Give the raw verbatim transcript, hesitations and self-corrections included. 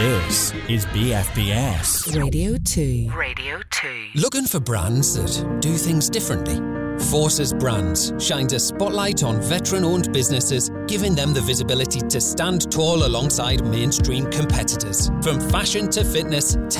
This is B F B S Radio two. Radio two. Looking for brands that do things differently? Forces Brands shines a spotlight on veteran-owned businesses, giving them the visibility to stand tall alongside mainstream competitors. From fashion to fitness, tech